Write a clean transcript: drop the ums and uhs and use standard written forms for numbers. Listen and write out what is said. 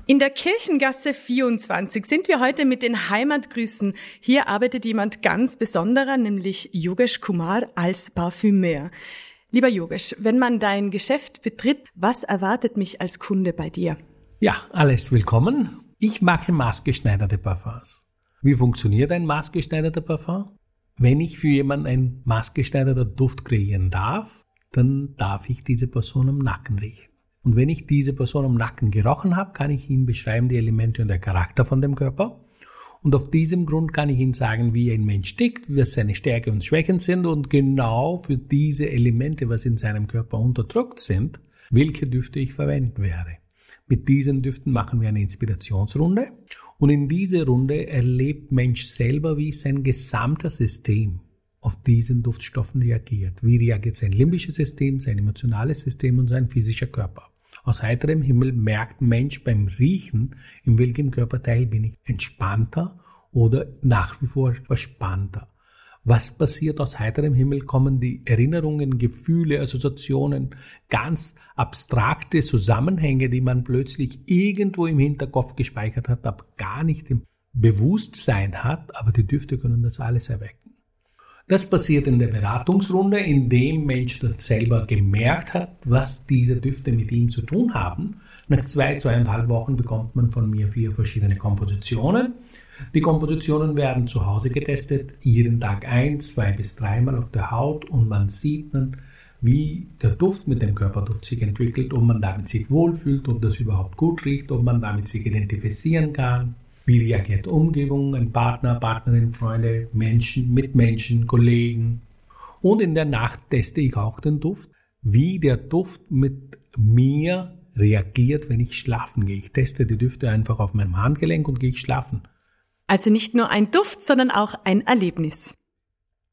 In der Kirchengasse 24 sind wir heute mit den Heimatgrüßen. Hier arbeitet jemand ganz Besonderer, nämlich Yogesh Kumar als Parfümeur. Lieber Yogesh, wenn man dein Geschäft betritt, was erwartet mich als Kunde bei dir? Ja, alles willkommen. Ich mache maßgeschneiderte Parfums. Wie funktioniert ein maßgeschneiderter Parfum? Wenn ich für jemanden ein maßgeschneiderter Duft kreieren darf, dann darf ich diese Person am Nacken riechen. Und wenn ich diese Person am Nacken gerochen habe, kann ich Ihnen beschreiben die Elemente und der Charakter von dem Körper. Und auf diesem Grund kann ich Ihnen sagen, wie ein Mensch tickt, was seine Stärken und Schwächen sind und genau für diese Elemente, was in seinem Körper unterdrückt sind, welche Düfte ich verwenden werde. Mit diesen Düften machen wir eine Inspirationsrunde und in dieser Runde erlebt Mensch selber, wie sein gesamtes System auf diesen Duftstoffen reagiert. Wie reagiert sein limbisches System, sein emotionales System und sein physischer Körper. Aus heiterem Himmel merkt Mensch beim Riechen, in welchem Körperteil bin ich entspannter oder nach wie vor verspannter. Was passiert aus heiterem Himmel? Kommen die Erinnerungen, Gefühle, Assoziationen, ganz abstrakte Zusammenhänge, die man plötzlich irgendwo im Hinterkopf gespeichert hat, aber gar nicht im Bewusstsein hat, aber die Düfte können das alles erwecken. Das passiert in der Beratungsrunde, indem Mensch das selber gemerkt hat, was diese Düfte mit ihm zu tun haben. Nach 2,5 Wochen bekommt man von mir 4 verschiedene Kompositionen. Die Kompositionen werden zu Hause getestet, jeden Tag 1, 2 bis 3 Mal auf der Haut und man sieht dann, wie der Duft mit dem Körperduft sich entwickelt, ob man damit sich wohlfühlt, ob das überhaupt gut riecht, ob man damit sich identifizieren kann. Wie reagiert die Umgebung, ein Partner, Partnerin, Freunde, Menschen, Mitmenschen, Kollegen. Und in der Nacht teste ich auch den Duft, wie der Duft mit mir reagiert, wenn ich schlafen gehe. Ich teste die Düfte einfach auf meinem Handgelenk und gehe schlafen. Also nicht nur ein Duft, sondern auch ein Erlebnis.